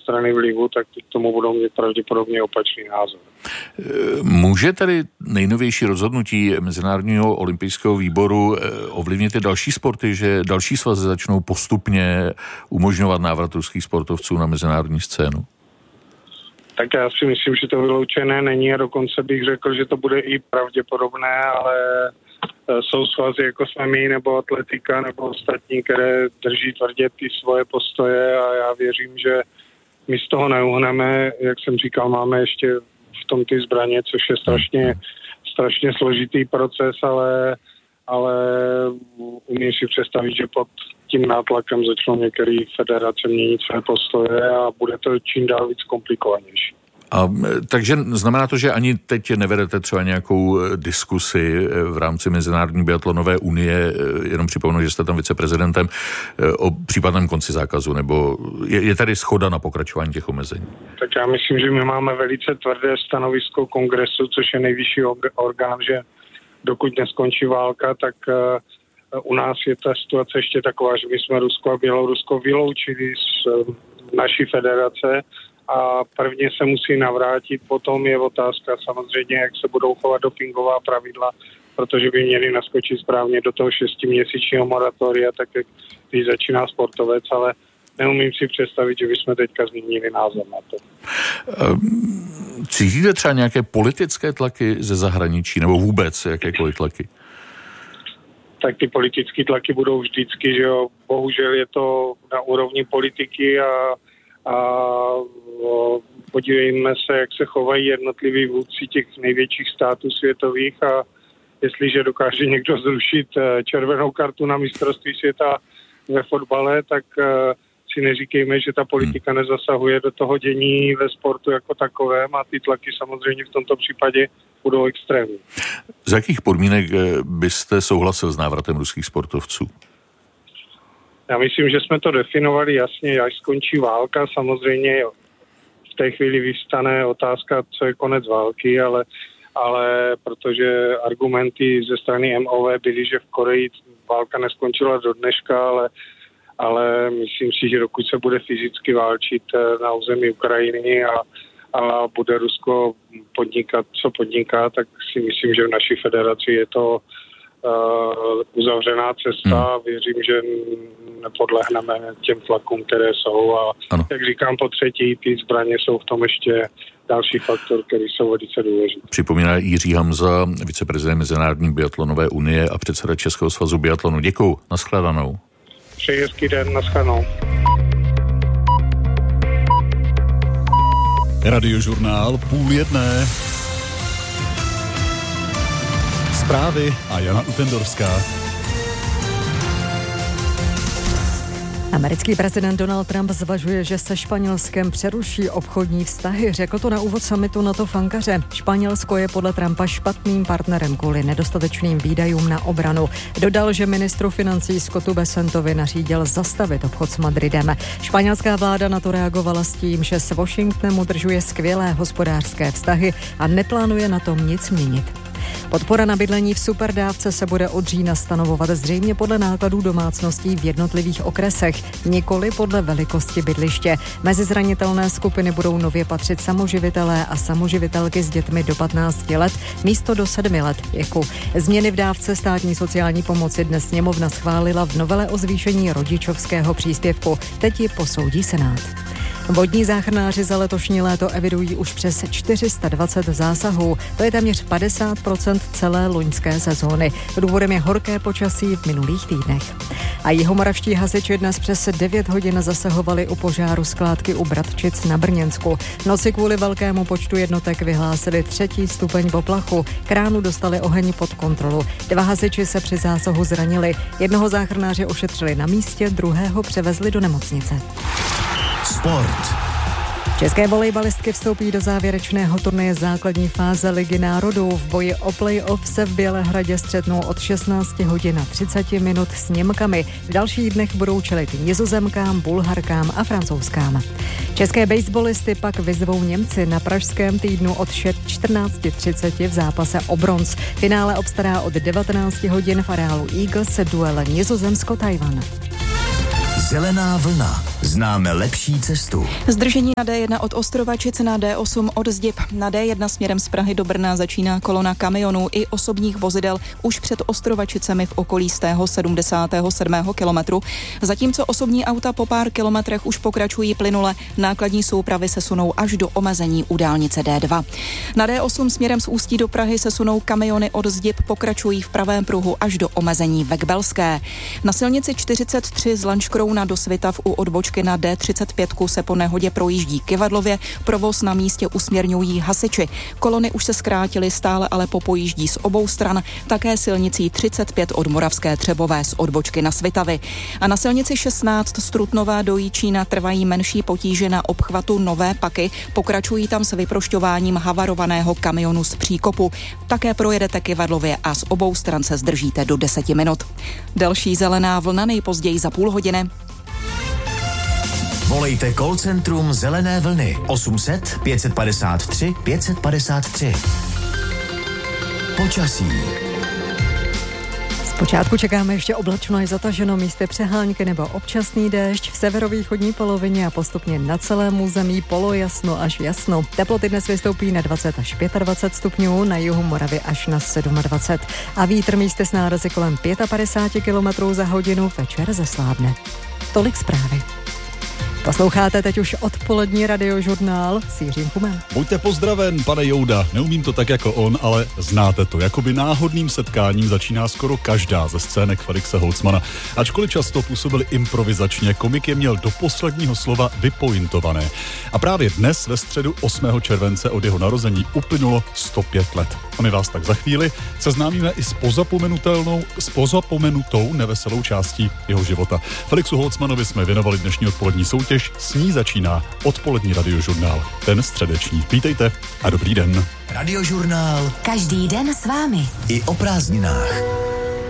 strany vlivu, tak k tomu budou mít pravděpodobně opačný názor. Může tedy nejnovější rozhodnutí Mezinárodního olympijského výboru ovlivnit i další sporty, že další svazy začnou postupně umožňovat návrat ruských sportovců na mezinárodní scénu? Tak já si myslím, že to vyloučené není a dokonce bych řekl, že to bude i pravděpodobné, ale jsou svazy jako jsme my, nebo atletika, nebo ostatní, které drží tvrdě ty svoje postoje a já věřím, že my z toho neuhneme. Jak jsem říkal, máme ještě v tom ty zbraně, což je strašně složitý proces, ale umím si představit, že pod tím nátlakem začnou některé federace měnit své postoje a bude to čím dál víc komplikovanější. Takže znamená to, že ani teď nevedete třeba nějakou diskusi v rámci Mezinárodní biatlonové unie, jenom připomenu, že jste tam viceprezidentem, o případném konci zákazu, nebo je tady shoda na pokračování těch omezení? Tak já myslím, že my máme velice tvrdé stanovisko kongresu, což je nejvyšší orgán, že dokud neskončí válka, tak u nás je ta situace ještě taková, že my jsme Rusko a Bělorusko vyloučili z naší federace a prvně se musí navrátit, potom je otázka samozřejmě, jak se budou chovat dopingová pravidla, protože by měli naskočit správně do toho 6měsíčního moratoria, tak jak když začíná sportovec, ale neumím si představit, že bychom teďka změnili názor na to. Cítíte třeba nějaké politické tlaky ze zahraničí, nebo vůbec jakékoliv tlaky? Tak ty politické tlaky budou vždycky, že jo. Bohužel je to na úrovni politiky a podívejme se, jak se chovají jednotliví vůdci těch největších států světových a jestliže dokáže někdo zrušit červenou kartu na mistrovství světa ve fotbale, tak si neříkejme, že ta politika nezasahuje do toho dění ve sportu jako takovém a ty tlaky samozřejmě v tomto případě budou extrémní. Z jakých podmínek byste souhlasil s návratem ruských sportovců? Já myslím, že jsme to definovali jasně, až skončí válka. Samozřejmě v té chvíli vyvstane otázka, co je konec války, ale protože argumenty ze strany MOV byly, že v Koreji válka neskončila do dneška, ale myslím si, že dokud se bude fyzicky válčit na území Ukrajiny a bude Rusko podnikat, co podniká, tak si myslím, že v naší federaci je to uzavřená cesta. Věřím, že nepodlehneme těm tlakům, které jsou a jak říkám po třetí, ty zbraně jsou v tom ještě další faktor, který jsou velice důležitý. Připomíná Jiří Hamza, viceprezident Mezinárodní biatlonové unie a předseda Českého svazu biatlonu. Děkuju, nashledanou. Přeji hezký den, nashledanou. Radiožurnál 12:30. Zprávy a Jana Utendorská. Americký prezident Donald Trump zvažuje, že se Španělskem přeruší obchodní vztahy. Řekl to na úvod summitu NATO v Ankaře. Španělsko je podle Trumpa špatným partnerem kvůli nedostatečným výdajům na obranu. Dodal, že ministru financí Scottu Bessentovi nařídil zastavit obchod s Madridem. Španělská vláda na to reagovala s tím, že s Washingtonem udržuje skvělé hospodářské vztahy a neplánuje na tom nic měnit. Podpora na bydlení v superdávce se bude od října stanovovat zřejmě podle nákladů domácností v jednotlivých okresech, nikoli podle velikosti bydliště. Mezi zranitelné skupiny budou nově patřit samoživitelé a samoživitelky s dětmi do 15 let místo do 7 let věku. Změny v dávce státní sociální pomoci dnes sněmovna schválila v novele o zvýšení rodičovského příspěvku. Teď ji posoudí Senát. Vodní záchranáři za letošní léto evidují už přes 420 zásahů. To je téměř 50% celé loňské sezóny. Důvodem je horké počasí v minulých týdnech. A jihomoravští hasiči dnes přes 9 hodin zasahovali u požáru skládky u Bratčic na Brněnsku. V noci kvůli velkému počtu jednotek vyhlásili 3. stupeň poplachu. Kránu dostali oheň pod kontrolu. 2 hasiči se při zásahu zranili. Jednoho záchranáře ošetřili na místě, druhého převezli do nemocnice. Sport. České volejbalistky vstoupí do závěrečného turnaje základní fáze Ligy národů. V boji o play-off se v Bělehradě střetnou od 16 hodin a 30 minut s Němkami. V dalších dnech budou čelit Nizozemkám, Bulharkám a Francouzskám. České baseballisty pak vyzvou Němci na pražském týdnu od 14:30 v zápase o bronz. Finále obstará od 19 hodin v areálu Eagles duel Nizozemsko-Tajvan. Zelená vlna. Známe lepší cestu. Zdržení na D1 od Ostrovačic, na D8 od Zdieb. Na D1 směrem z Prahy do Brna začíná kolona kamionů i osobních vozidel už před Ostrovačicemi v okolí z tého 77. kilometru. Zatímco osobní auta po pár kilometrech už pokračují plynule, nákladní soupravy se sunou až do omezení u dálnice D2. Na D8 směrem z Ústí do Prahy se sunou kamiony od Zdieb, pokračují v pravém pruhu až do omezení ve Kbelské. Na silnici 43 z Lanškrouna do Svitav u odbočky na D35 se po nehodě projíždí Kyvadlově, provoz na místě usměrňují hasiči. Kolony už se zkrátily, stále ale popojíždí z obou stran, také silnicí 35 od Moravské Třebové z odbočky na Svitavy. A na silnici 16 z Trutnova do Jíčína trvají menší potíže na obchvatu Nové Paky, pokračují tam s vyprošťováním havarovaného kamionu z příkopu. Také projedete Kyvadlově a z obou stran se zdržíte do 10 minut. Další zelená vlna nejpozději za půl hodiny. Volejte call centrum Zelené vlny 800 553 553. Počasí. Zpočátku čekáme ještě oblačno i zataženo, místy přehánky nebo občasný déšť, v severovýchodní polovině a postupně na celém území polojasno až jasno. Teploty dnes vystoupí na 20 až 25 stupňů, na jihu Moravy až na 27. A vítr místy s nárazy kolem 55 km za hodinu, večer zeslábne. Tolik zprávy. Posloucháte teď už odpolední radiožurnál s Jiřím Chumem. Buďte pozdraven, pane Jouda. Neumím to tak jako on, ale znáte to. Jakoby náhodným setkáním začíná skoro každá ze scének Felixe Holzmana. Ačkoliv často působili improvizačně, komik je měl do posledního slova vypointované. A právě dnes, ve středu 8. července od jeho narození, uplynulo 105 let. A my vás tak za chvíli seznámíme i s pozapomenutou neveselou částí jeho života. Felixu Holzmanovi jsme věnovali dnešní odpolední soutěž. S ní začíná odpolední radiožurnál, ten středeční. Vítejte a dobrý den. Radiožurnál každý den s vámi. I o prázdninách.